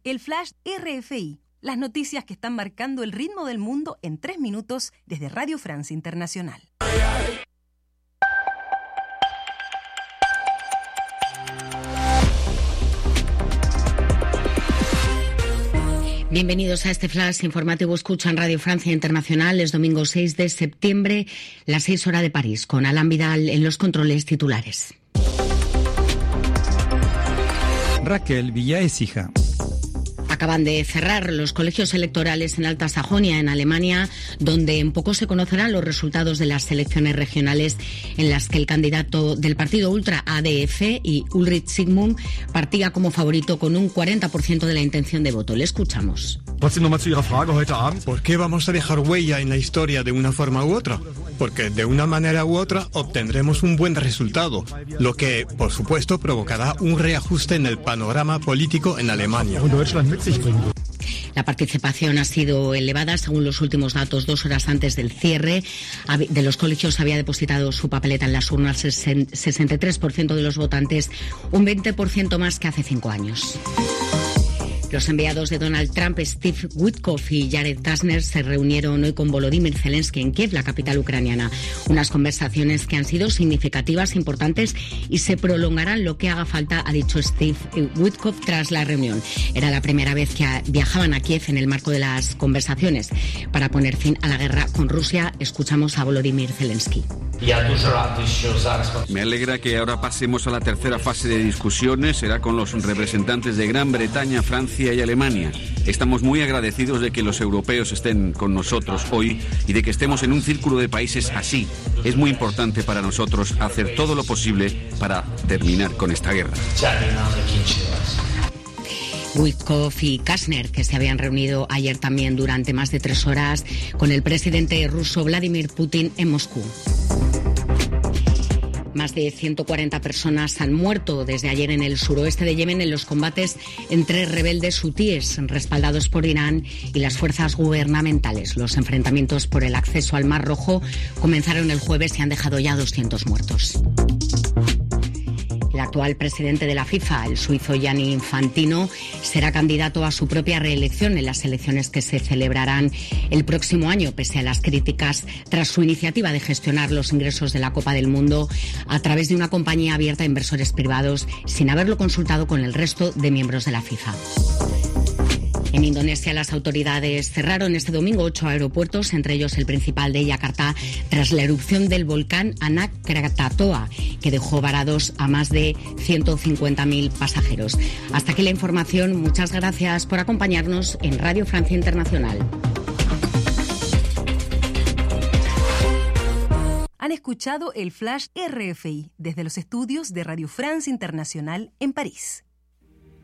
El Flash RFI, las noticias que están marcando el ritmo del mundo en 3 minutos desde Radio France Internacional. Bienvenidos a este flash informativo. Escuchan Radio Francia Internacional. Es domingo 6 de septiembre, las 6 horas de París, con Alain Vidal en los controles titulares. Raquel Villaécija. Acaban de cerrar los colegios electorales en Alta Sajonia, en Alemania, donde en poco se conocerán los resultados de las elecciones regionales en las que el candidato del partido ultra ADF y Ulrich Zygmunt partía como favorito con un 40% de la intención de voto. Le escuchamos. ¿Por qué vamos a dejar huella en la historia de una forma u otra? Porque de una manera u otra obtendremos un buen resultado, lo que, por supuesto, provocará un reajuste en el panorama político en Alemania. La participación ha sido elevada. Según los últimos datos, 2 horas antes del cierre de los colegios había depositado su papeleta en las urnas 63% de los votantes, un 20% más que hace 5 años. Los enviados de Donald Trump, Steve Witkoff y Jared Kushner, se reunieron hoy con Volodymyr Zelensky en Kiev, la capital ucraniana. Unas conversaciones que han sido significativas, importantes y se prolongarán lo que haga falta, ha dicho Steve Witkoff tras la reunión. Era la primera vez que viajaban a Kiev en el marco de las conversaciones para poner fin a la guerra con Rusia. Escuchamos a Volodymyr Zelensky. Me alegra que ahora pasemos a la tercera fase de discusiones. Será con los representantes de Gran Bretaña, Francia y Alemania. Estamos muy agradecidos de que los europeos estén con nosotros hoy y de que estemos en un círculo de países así. Es muy importante para nosotros hacer todo lo posible para terminar con esta guerra. Witkoff y Kushner, que se habían reunido ayer también durante más de 3 horas con el presidente ruso Vladimir Putin en Moscú. Más de 140 personas han muerto desde ayer en el suroeste de Yemen en los combates entre rebeldes hutíes respaldados por Irán y las fuerzas gubernamentales. Los enfrentamientos por el acceso al Mar Rojo comenzaron el jueves y han dejado ya 200 muertos. El actual presidente de la FIFA, el suizo Gianni Infantino, será candidato a su propia reelección en las elecciones que se celebrarán el próximo año, pese a las críticas tras su iniciativa de gestionar los ingresos de la Copa del Mundo a través de una compañía abierta a inversores privados sin haberlo consultado con el resto de miembros de la FIFA. En Indonesia, las autoridades cerraron este domingo 8 aeropuertos, entre ellos el principal de Yakarta, tras la erupción del volcán Anak Krakatoa, que dejó varados a más de 150.000 pasajeros. Hasta aquí la información. Muchas gracias por acompañarnos en Radio Francia Internacional. Han escuchado el Flash RFI desde los estudios de Radio France Internacional en París.